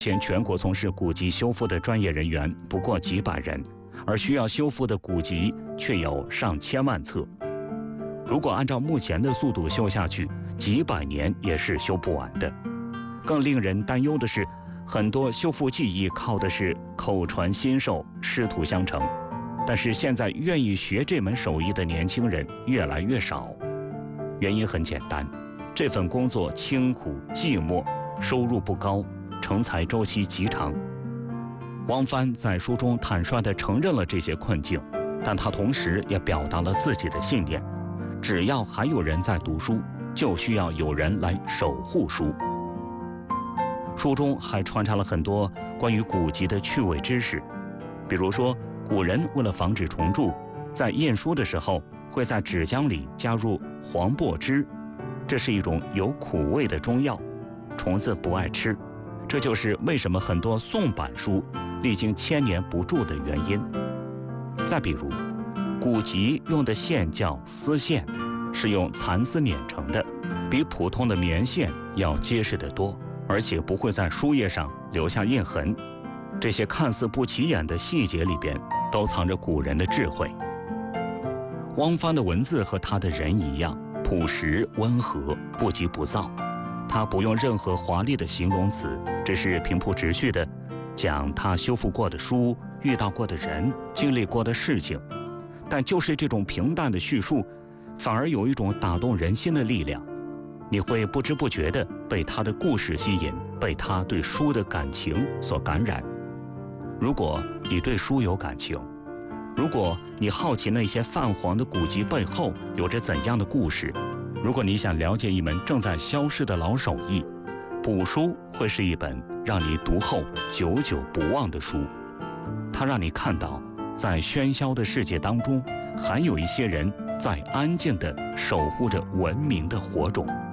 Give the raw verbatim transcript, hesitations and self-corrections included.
现全国从事古籍修复的专业人员不过几百人，而需要修复的古籍却有上千万册。如果按照目前的速度修下去，几百年也是修不完的。更令人担忧的是，很多修复技艺靠的是口传心授、师徒相承，但是现在愿意学这门手艺的年轻人越来越少。原因很简单，这份工作清苦寂寞，收入不高，成才周期极长。汪帆在书中坦率地承认了这些困境，但他同时也表达了自己的信念：只要还有人在读书，就需要有人来守护书。书中还穿插了很多关于古籍的趣味知识，比如说，古人为了防止虫蛀，在印书的时候会在纸浆里加入黄柏枝，这是一种有苦味的中药，虫子不爱吃，这就是为什么很多宋版书历经千年不蛀的原因。再比如，古籍用的线叫丝线，是用蚕丝碾成的，比普通的棉线要结实得多，而且不会在书页上留下印痕。这些看似不起眼的细节里边，都藏着古人的智慧。汪帆的文字和他的人一样，朴实温和，不急不躁。他不用任何华丽的形容词，只是平铺直叙地讲他修复过的书、遇到过的人、经历过的事情。但就是这种平淡的叙述，反而有一种打动人心的力量。你会不知不觉地被他的故事吸引，被他对书的感情所感染。如果你对书有感情，如果你好奇那些泛黄的古籍背后有着怎样的故事，如果你想了解一门正在消失的老手艺，卜书会是一本让你读后久久不忘的书。它让你看到，在喧嚣的世界当中，还有一些人在安静地守护着文明的火种。